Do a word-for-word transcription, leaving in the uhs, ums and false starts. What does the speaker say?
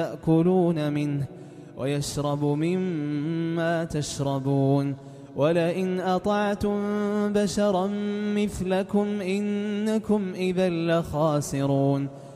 يأكلون منه ويشرب مما تشربون ولئن أطعتم بشرا مثلكم إنكم إذا لخاسرون